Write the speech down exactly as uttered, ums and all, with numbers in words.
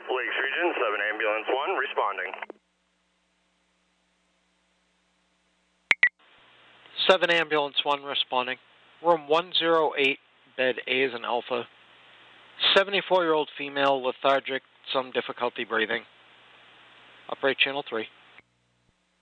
Lakes Region, seven Ambulance one, responding. seven Ambulance one responding. Room one oh eight, bed A is an alpha. seventy-four-year-old female, lethargic, some difficulty breathing. Operate channel three.